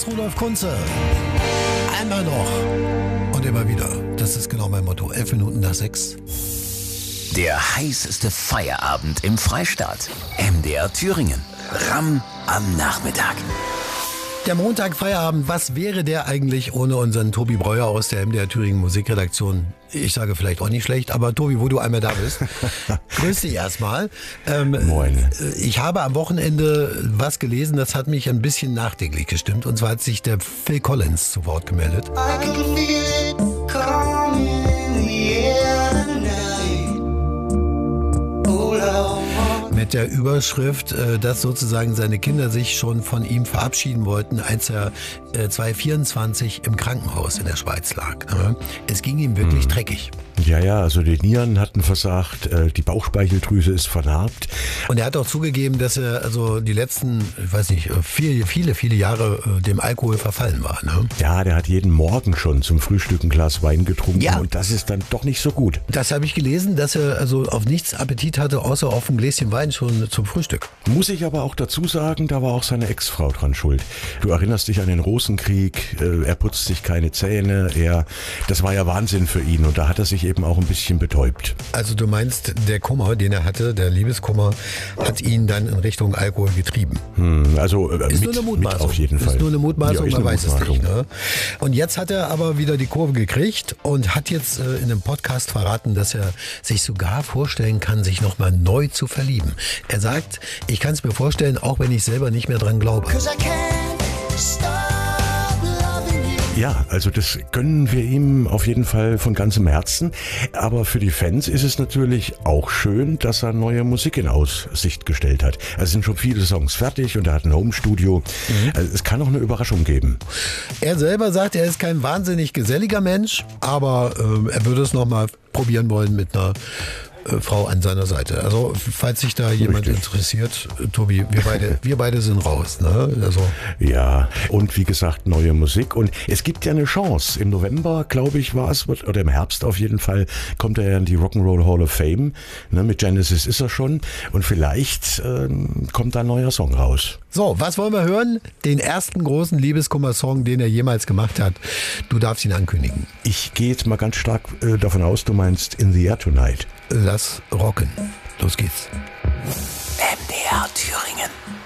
Rudolf Kunze. Einmal noch und immer wieder. Das ist genau mein Motto. 11 Minuten nach 6. Der heißeste Feierabend im Freistaat. MDR Thüringen. Ramm am Nachmittag. Der Montag-Feierabend, was wäre der eigentlich ohne unseren Tobi Breuer aus der MDR Thüringen Musikredaktion? Ich sage vielleicht auch nicht schlecht, aber Tobi, wo du einmal da bist, grüß dich erstmal. Moin. Ich habe am Wochenende was gelesen, das hat mich ein bisschen nachdenklich gestimmt. Und zwar hat sich der Phil Collins zu Wort gemeldet. I can feel it coming in the air tonight. Oh, Lord. Mit der Überschrift, dass sozusagen seine Kinder sich schon von ihm verabschieden wollten, als er 2024 im Krankenhaus in der Schweiz lag. Es ging ihm wirklich dreckig. Ja, also die Nieren hatten versagt, die Bauchspeicheldrüse ist vernarbt. Und er hat auch zugegeben, dass er also die letzten, ich weiß nicht, viele Jahre dem Alkohol verfallen war. Ne? Ja, der hat jeden Morgen schon zum Frühstück ein Glas Wein getrunken, ja. Und das ist dann doch nicht so gut. Das habe ich gelesen, dass er also auf nichts Appetit hatte, außer auf ein Gläschen Wein schon zum Frühstück. Muss ich aber auch dazu sagen, da war auch seine Ex-Frau dran schuld. Du erinnerst dich an den Rosenkrieg, er putzt sich keine Zähne, das war ja Wahnsinn für ihn und da hat er sich eben auch ein bisschen betäubt. Also du meinst, der Kummer, den er hatte, der Liebeskummer, hat ihn dann in Richtung Alkohol getrieben? Also ist nur eine Mutmaßung. Auf jeden Fall. Ist nur eine Mutmaßung, ja, man weiß es nicht. Ne? Und jetzt hat er aber wieder die Kurve gekriegt und hat jetzt in einem Podcast verraten, dass er sich sogar vorstellen kann, sich nochmal neu zu verlieben. Er sagt, ich kann es mir vorstellen, auch wenn ich selber nicht mehr dran glaube. Ja, also das gönnen wir ihm auf jeden Fall von ganzem Herzen. Aber für die Fans ist es natürlich auch schön, dass er neue Musik in Aussicht gestellt hat. Es sind schon viele Songs fertig und er hat ein Homestudio. Also es kann auch eine Überraschung geben. Er selber sagt, er ist kein wahnsinnig geselliger Mensch, aber er würde es nochmal probieren wollen mit einer Frau an seiner Seite. Also falls sich da jemand interessiert, Tobi, wir beide sind raus. Ne? Also. Ja, und wie gesagt, neue Musik. Und es gibt ja eine Chance. Im November, glaube ich, war es, oder im Herbst auf jeden Fall, kommt er ja in die Rock'n'Roll Hall of Fame. Ne, mit Genesis ist er schon. Und vielleicht kommt da ein neuer Song raus. So, was wollen wir hören? Den ersten großen Liebeskummer-Song, den er jemals gemacht hat. Du darfst ihn ankündigen. Ich gehe jetzt mal ganz stark davon aus, du meinst In the Air Tonight. Lass rocken. Los geht's. MDR Thüringen.